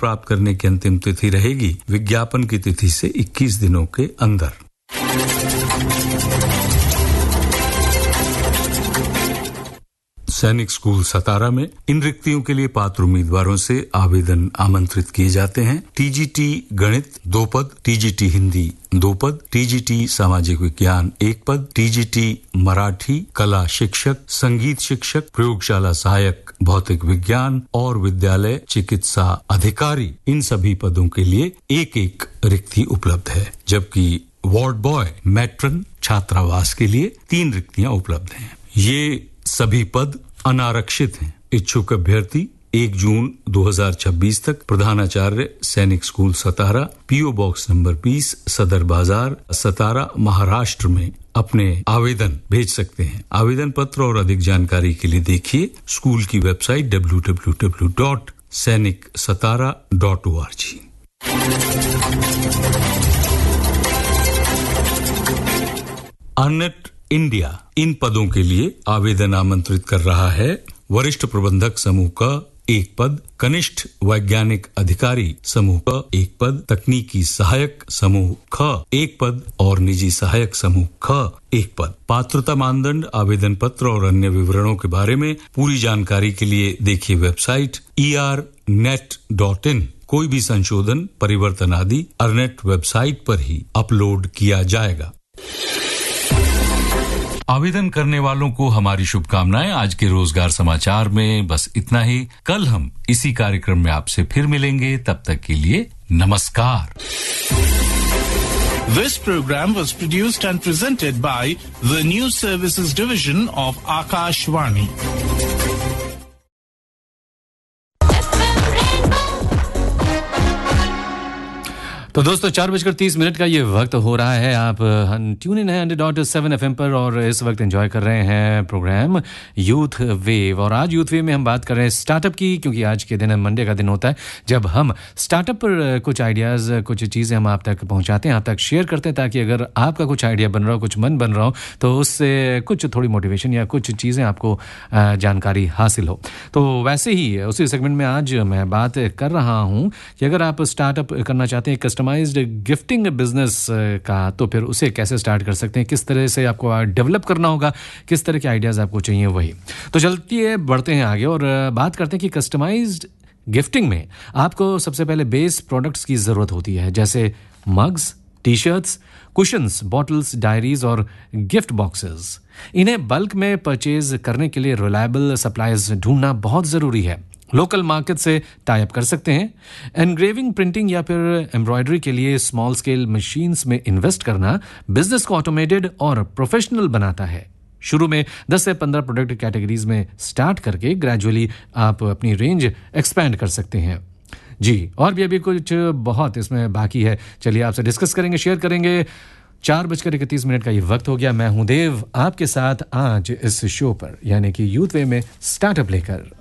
प्राप्त करने की अंतिम तिथि रहेगी विज्ञापन की तिथि से 21 दिनों के अंदर। सैनिक स्कूल सतारा में इन रिक्तियों के लिए पात्र उम्मीदवारों से आवेदन आमंत्रित किए जाते हैं। टीजीटी गणित 2 पद, टीजीटी हिंदी 2 पद, टीजीटी सामाजिक विज्ञान 1 पद, टीजीटी मराठी कला शिक्षक, संगीत शिक्षक, प्रयोगशाला सहायक, भौतिक विज्ञान और विद्यालय चिकित्सा अधिकारी, इन सभी पदों के लिए एक रिक्ति उपलब्ध है। जबकि वार्ड बॉय, मैट्रन, छात्रावास के लिए 3 रिक्तियां उपलब्ध हैं। ये सभी पद अनारक्षित हैं। इच्छुक अभ्यर्थी 1 जून 2026 तक प्रधानाचार्य सैनिक स्कूल सतारा, पीओ बॉक्स नंबर 20, सदर बाजार, सतारा, महाराष्ट्र में अपने आवेदन भेज सकते हैं। आवेदन पत्र और अधिक जानकारी के लिए देखिए स्कूल की website www.sainiksatara.org। Ornate India in पदों के लिए आवेदन आमंत्रित कर रहा है। वरिष्ठ प्रबंधक समूह का 1 पद, कनिष्ठ वैज्ञानिक अधिकारी समूह का 1 पद, तकनीकी सहायक समूह ख 1 पद और निजी सहायक समूह ख 1 पद। पात्रता मानदंड, आवेदन पत्र और अन्य विवरणों के बारे में पूरी जानकारी के लिए देखिए वेबसाइट ernet.in। कोई भी संशोधन, परिवर्तन आदि अर्नेट वेबसाइट पर ही अपलोड किया जाएगा। आवेदन करने वालों को हमारी शुभकामनाएं। आज के रोजगार समाचार में बस इतना ही। कल हम इसी कार्यक्रम में आपसे फिर मिलेंगे। तब तक के लिए नमस्कार। This program was produced and presented by the News Services Division of Akashvani. तो दोस्तों 4:30 का ये वक्त हो रहा है। आप ट्यून इन है 100.7 FM पर और इस वक्त एंजॉय कर रहे हैं प्रोग्राम यूथ वेव। और आज यूथ वेव में हम बात कर रहे हैं स्टार्टअप की, क्योंकि आज के दिन मंडे का दिन होता है जब हम स्टार्टअप पर कुछ आइडियाज़, कुछ चीज़ें हम आप तक पहुंचाते हैं, आप तक शेयर करते हैं, ताकि अगर आपका कुछ आइडिया बन रहा हो, कुछ मन बन रहा हो, तो उससे कुछ थोड़ी मोटिवेशन या कुछ चीज़ें आपको जानकारी हासिल हो। तो वैसे ही उसी सेगमेंट में आज मैं बात कर रहा हूँ कि अगर आप स्टार्टअप करना चाहते हैं कस्टमाइज्ड गिफ्टिंग बिजनेस का, तो फिर उसे कैसे स्टार्ट कर सकते हैं, किस तरह से आपको डेवलप करना होगा, किस तरह के आइडियाज़ आपको चाहिए, वही तो चलती है। बढ़ते हैं आगे और बात करते हैं कि कस्टमाइज्ड गिफ्टिंग में आपको सबसे पहले बेस प्रोडक्ट्स की ज़रूरत होती है, जैसे mugs, T shirts, cushions, bottles, diaries और गिफ्ट बॉक्सेस। इन्हें बल्क में परचेज करने के लिए रिलायबल सप्लायर्स ढूंढना बहुत ज़रूरी है। लोकल मार्केट से टाई अप कर सकते हैं। एनग्रेविंग, प्रिंटिंग या फिर एम्ब्रॉयडरी के लिए स्मॉल स्केल मशीन्स में इन्वेस्ट करना बिजनेस को ऑटोमेटेड और प्रोफेशनल बनाता है। शुरू में 10 से 15 प्रोडक्ट कैटेगरीज में स्टार्ट करके ग्रेजुअली आप अपनी रेंज एक्सपैंड कर सकते हैं। जी, और भी अभी कुछ बहुत इसमें बाकी है, चलिए आपसे डिस्कस करेंगे, शेयर करेंगे। 4:31 का ये वक्त हो गया। मैं हूं देव आपके साथ आज इस शो पर, यानी कि यूथ वे में स्टार्टअप लेकर।